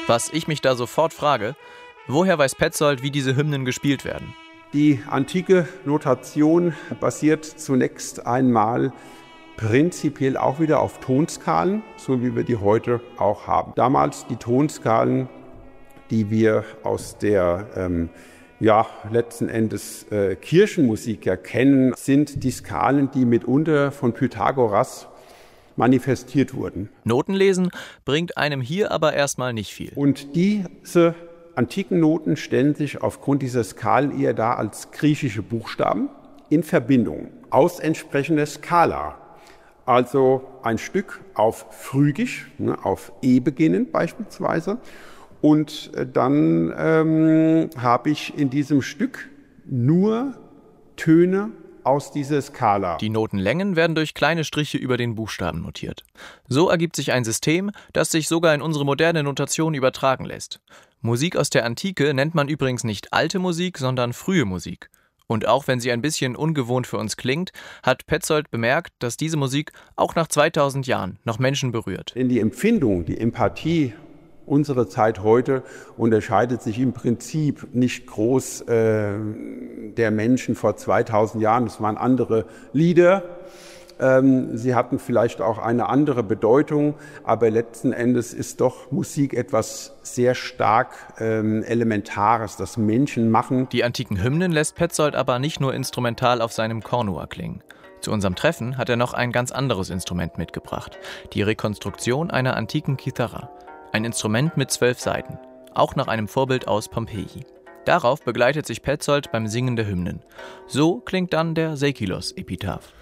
Was ich mich da sofort frage, woher weiß Petzold, wie diese Hymnen gespielt werden? Die antike Notation basiert zunächst einmal prinzipiell auch wieder auf Tonskalen, so wie wir die heute auch haben. Damals die Tonskalen, die wir aus der letzten Endes Kirchenmusik ja kennen, sind die Skalen, die mitunter von Pythagoras manifestiert wurden. Notenlesen bringt einem hier aber erstmal nicht viel. Und diese antiken Noten stellen sich aufgrund dieser Skalen eher dar als griechische Buchstaben in Verbindung aus entsprechender Skala. Also ein Stück auf Phrygisch, auf E beginnend beispielsweise. Und dann habe ich in diesem Stück nur Töne aus dieser Skala. Die Notenlängen werden durch kleine Striche über den Buchstaben notiert. So ergibt sich ein System, das sich sogar in unsere moderne Notation übertragen lässt. Musik aus der Antike nennt man übrigens nicht alte Musik, sondern frühe Musik. Und auch wenn sie ein bisschen ungewohnt für uns klingt, hat Petzold bemerkt, dass diese Musik auch nach 2000 Jahren noch Menschen berührt. Denn die Empfindung, die Empathie, unsere Zeit heute unterscheidet sich im Prinzip nicht groß der Menschen vor 2000 Jahren. Es waren andere Lieder. Sie hatten vielleicht auch eine andere Bedeutung, aber letzten Endes ist doch Musik etwas sehr stark Elementares, das Menschen machen. Die antiken Hymnen lässt Petzold aber nicht nur instrumental auf seinem Kornua klingen. Zu unserem Treffen hat er noch ein ganz anderes Instrument mitgebracht, die Rekonstruktion einer antiken Kithara. Ein Instrument mit 12 Saiten, auch nach einem Vorbild aus Pompeji. Darauf begleitet sich Petzold beim Singen der Hymnen. So klingt dann der Seikilos-Epitaph.